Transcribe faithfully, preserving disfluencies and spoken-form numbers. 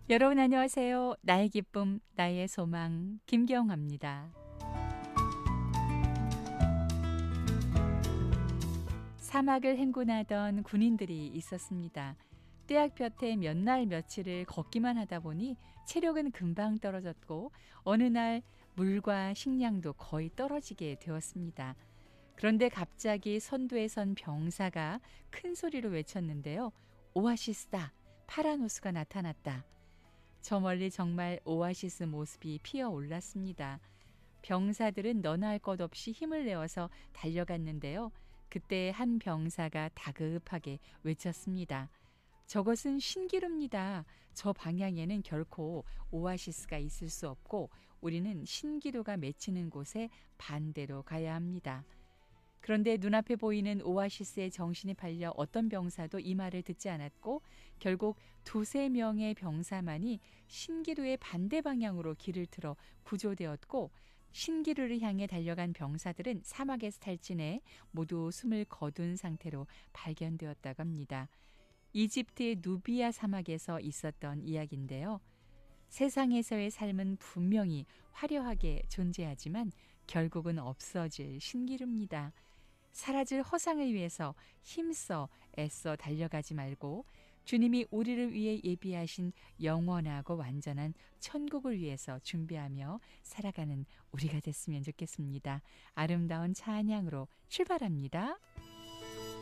여러분 안녕하세요. 나의 기쁨, 나의 소망, 김경화입니다. 사막을 행군하던 군인들이 있었습니다. 떼약볕에 몇 날 며칠을 걷기만 하다 보니 체력은 금방 떨어졌고 어느 날 물과 식량도 거의 떨어지게 되었습니다. 그런데 갑자기 선두에 선 병사가 큰 소리로 외쳤는데요. 오아시스다. 파란 호수가 나타났다. 저 멀리 정말 오아시스 모습이 피어올랐습니다. 병사들은 너나 할 것 없이 힘을 내어서 달려갔는데요. 그때 한 병사가 다급하게 외쳤습니다. 저것은 신기루입니다. 저 방향에는 결코 오아시스가 있을 수 없고 우리는 신기루가 맺히는 곳에 반대로 가야 합니다. 그런데 눈앞에 보이는 오아시스의 정신이 팔려 어떤 병사도 이 말을 듣지 않았고 결국 두세 명의 병사만이 신기루의 반대 방향으로 길을 틀어 구조되었고 신기루를 향해 달려간 병사들은 사막에서 탈진해 모두 숨을 거둔 상태로 발견되었다고 합니다. 이집트의 누비아 사막에서 있었던 이야기인데요. 세상에서의 삶은 분명히 화려하게 존재하지만 결국은 없어질 신기루입니다. 사라질 허상을 위해서 힘써 애써 달려가지 말고 주님이 우리를 위해 예비하신 영원하고 완전한 천국을 위해서 준비하며 살아가는 우리가 됐으면 좋겠습니다. 아름다운 찬양으로 출발합니다.